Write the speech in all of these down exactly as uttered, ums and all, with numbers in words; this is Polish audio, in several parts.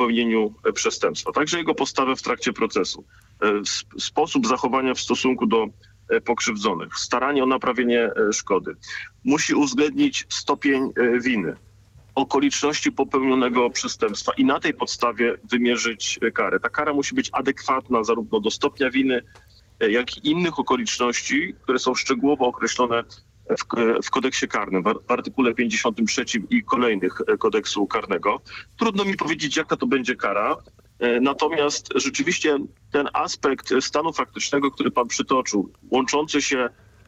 popełnieniu przestępstwa, także jego postawę w trakcie procesu, sposób zachowania w stosunku do pokrzywdzonych, staranie o naprawienie szkody. Musi uwzględnić stopień winy, okoliczności popełnionego przestępstwa i na tej podstawie wymierzyć karę. Ta kara musi być adekwatna zarówno do stopnia winy, jak i innych okoliczności, które są szczegółowo określone w, w kodeksie karnym, w artykule pięćdziesiątym trzecim i kolejnych kodeksu karnego. Trudno mi powiedzieć, jaka to będzie kara. Natomiast rzeczywiście ten aspekt stanu faktycznego, który pan przytoczył, łączący się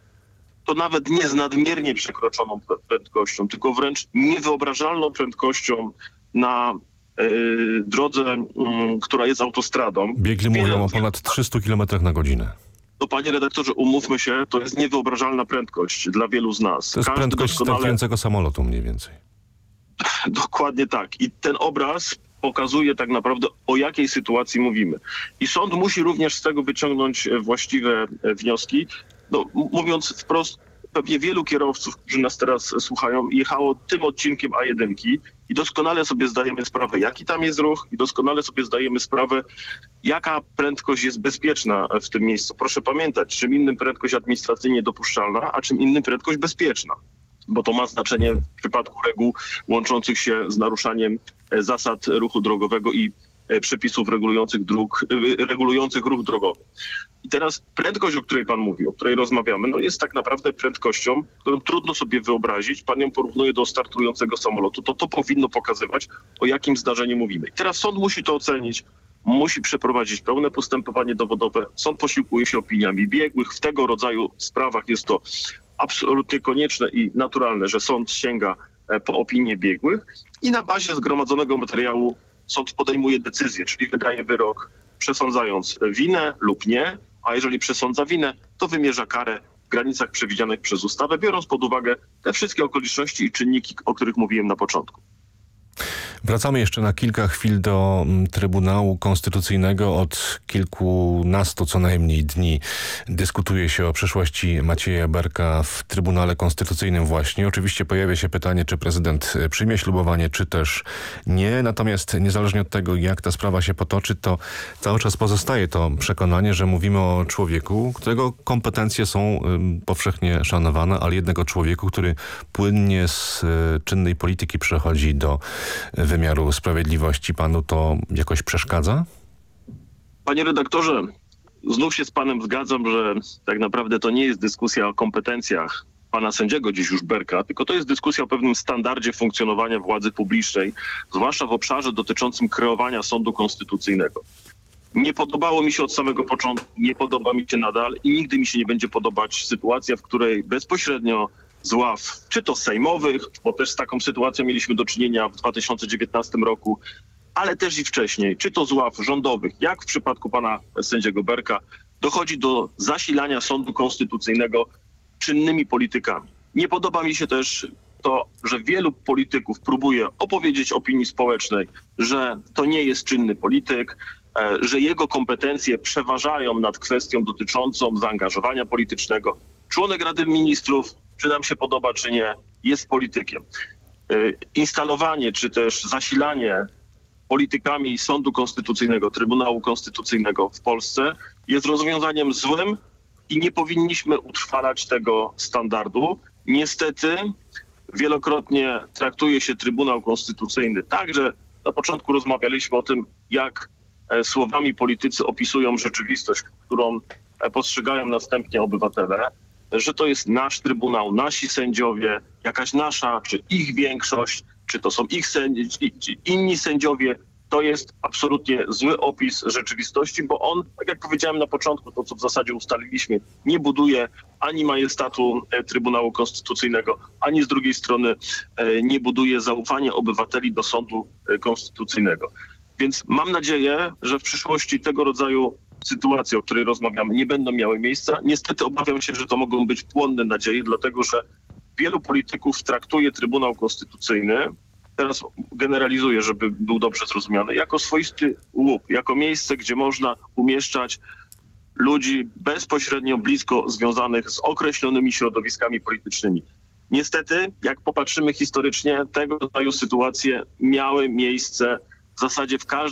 to nawet nie z nadmiernie przekroczoną prędkością, tylko wręcz niewyobrażalną prędkością na y, drodze, y, która jest autostradą. Biegli mówią o ponad trzystu kilometrach na godzinę. To, panie redaktorze, umówmy się, to jest niewyobrażalna prędkość dla wielu z nas. To jest Każdy prędkość doskonale... startującego samolotu mniej więcej. Dokładnie tak. I ten obraz pokazuje tak naprawdę, o jakiej sytuacji mówimy. I sąd musi również z tego wyciągnąć właściwe wnioski. No, mówiąc wprost, pewnie wielu kierowców, którzy nas teraz słuchają, jechało tym odcinkiem A jeden i doskonale sobie zdajemy sprawę, jaki tam jest ruch i doskonale sobie zdajemy sprawę, jaka prędkość jest bezpieczna w tym miejscu. Proszę pamiętać, czym innym prędkość administracyjnie dopuszczalna, a czym innym prędkość bezpieczna. Bo to ma znaczenie w przypadku reguł łączących się z naruszaniem zasad ruchu drogowego i przepisów regulujących, dróg, regulujących ruch drogowy. I teraz prędkość, o której pan mówi, o której rozmawiamy, no jest tak naprawdę prędkością, którą trudno sobie wyobrazić. Pan ją porównuje do startującego samolotu. To to powinno pokazywać, o jakim zdarzeniu mówimy. I teraz sąd musi to ocenić, musi przeprowadzić pełne postępowanie dowodowe. Sąd posiłkuje się opiniami biegłych. W tego rodzaju sprawach jest to absolutnie konieczne i naturalne, że sąd sięga po opinię biegłych i na bazie zgromadzonego materiału sąd podejmuje decyzję, czyli wydaje wyrok, przesądzając winę lub nie, a jeżeli przesądza winę, to wymierza karę w granicach przewidzianych przez ustawę, biorąc pod uwagę te wszystkie okoliczności i czynniki, o których mówiłem na początku. Wracamy jeszcze na kilka chwil do Trybunału Konstytucyjnego. Od kilkunastu co najmniej dni dyskutuje się o przyszłości Macieja Berka w Trybunale Konstytucyjnym właśnie. Oczywiście pojawia się pytanie, czy prezydent przyjmie ślubowanie, czy też nie. Natomiast niezależnie od tego, jak ta sprawa się potoczy, to cały czas pozostaje to przekonanie, że mówimy o człowieku, którego kompetencje są powszechnie szanowane, ale jednego człowieku, który płynnie z czynnej polityki przechodzi do wymiaru sprawiedliwości. Panu to jakoś przeszkadza? Panie redaktorze, znów się z panem zgadzam, że tak naprawdę to nie jest dyskusja o kompetencjach pana sędziego dziś już Berka, tylko to jest dyskusja o pewnym standardzie funkcjonowania władzy publicznej, zwłaszcza w obszarze dotyczącym kreowania sądu konstytucyjnego. Nie podobało mi się od samego początku, nie podoba mi się nadal i nigdy mi się nie będzie podobać sytuacja, w której bezpośrednio z ław, czy to sejmowych, bo też z taką sytuacją mieliśmy do czynienia w dwa tysiące dziewiętnastym roku, ale też i wcześniej, czy to z ław rządowych, jak w przypadku pana sędziego Berka, dochodzi do zasilania sądu konstytucyjnego czynnymi politykami. Nie podoba mi się też to, że wielu polityków próbuje opowiedzieć opinii społecznej, że to nie jest czynny polityk, że jego kompetencje przeważają nad kwestią dotyczącą zaangażowania politycznego. Członek Rady Ministrów, czy nam się podoba, czy nie, jest politykiem. Instalowanie, czy też zasilanie politykami Sądu Konstytucyjnego, Trybunału Konstytucyjnego w Polsce jest rozwiązaniem złym i nie powinniśmy utrwalać tego standardu. Niestety wielokrotnie traktuje się Trybunał Konstytucyjny tak, że na początku rozmawialiśmy o tym, jak słowami politycy opisują rzeczywistość, którą postrzegają następnie obywatele, że to jest nasz Trybunał, nasi sędziowie, jakaś nasza, czy ich większość, czy to są ich sędzi, czy inni sędziowie. To jest absolutnie zły opis rzeczywistości, bo on, tak jak powiedziałem na początku, to co w zasadzie ustaliliśmy, nie buduje ani majestatu Trybunału Konstytucyjnego, ani z drugiej strony nie buduje zaufania obywateli do sądu konstytucyjnego. Więc mam nadzieję, że w przyszłości tego rodzaju sytuacje, o której rozmawiamy, nie będą miały miejsca. Niestety obawiam się, że to mogą być płonne nadzieje, dlatego że wielu polityków traktuje Trybunał Konstytucyjny, teraz generalizuję, żeby był dobrze zrozumiany, jako swoisty łup, jako miejsce, gdzie można umieszczać ludzi bezpośrednio blisko związanych z określonymi środowiskami politycznymi. Niestety, jak popatrzymy historycznie, tego rodzaju sytuacje miały miejsce w zasadzie w każdym